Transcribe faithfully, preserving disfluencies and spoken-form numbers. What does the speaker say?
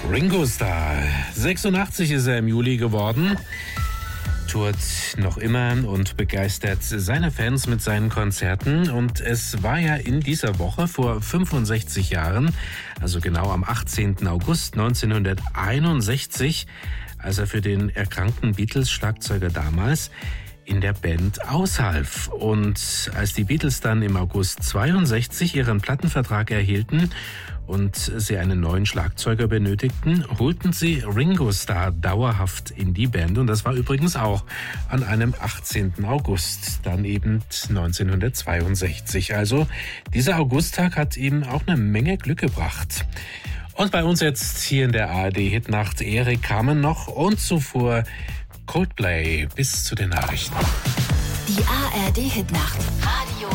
Ringo Starr. sechsundachtzig ist er im Juli geworden. Tourt noch immer und begeistert seine Fans mit seinen Konzerten. Und es war ja in dieser Woche vor fünfundsechzig Jahren, also genau am achtzehnten August neunzehnhunderteinundsechzig, als er für den erkrankten Beatles-Schlagzeuger damals in der Band aushalf. Und als die Beatles dann im August zweiundsechzig ihren Plattenvertrag erhielten und sie einen neuen Schlagzeuger benötigten, holten sie Ringo Starr dauerhaft in die Band. Und das war übrigens auch an einem achtzehnten August, dann eben neunzehnhundertzweiundsechzig. Also dieser Augusttag hat ihm auch eine Menge Glück gebracht. Und bei uns jetzt hier in der A R D-Hitnacht Erik Kamen noch und zuvor Coldplay bis zu den Nachrichten. Die A R D-Hitnacht. Radio